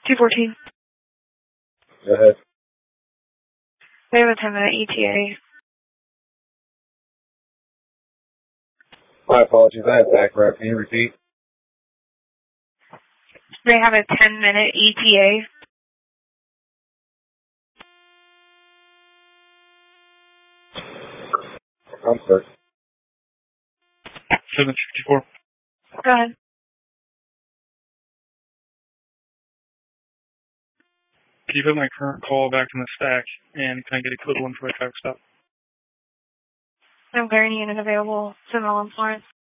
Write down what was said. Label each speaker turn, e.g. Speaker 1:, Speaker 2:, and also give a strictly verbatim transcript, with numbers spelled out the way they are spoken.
Speaker 1: two fourteen.
Speaker 2: Go ahead.
Speaker 1: We have a ten minute E T A.
Speaker 2: My apologies, I have back rep. Can you repeat?
Speaker 1: We have a ten minute E T A.
Speaker 2: I'm sorry.
Speaker 3: seven fifty-four.
Speaker 1: Go ahead.
Speaker 3: Can you put my current call back in the stack, and can I get a code one for my fax stop?
Speaker 1: I'm Gurney and available. Sim Ellen Florence.